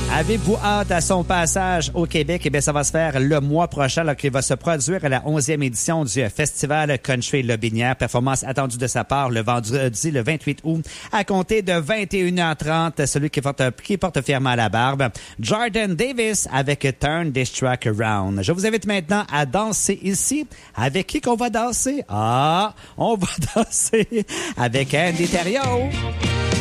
Avez-vous hâte à son passage au Québec? Eh bien, ça va se faire le mois prochain, là, qu'il va se produire à la 11e édition du Festival Country Lobinière. Performance attendue de sa part le vendredi, le 28 août, à compter de 21h30. Celui qui porte fièrement la barbe, Jordan Davis avec Turn This Track Around. Je vous invite maintenant à danser ici. Avec qui qu'on va danser? Ah, on va danser avec Andy Thériault.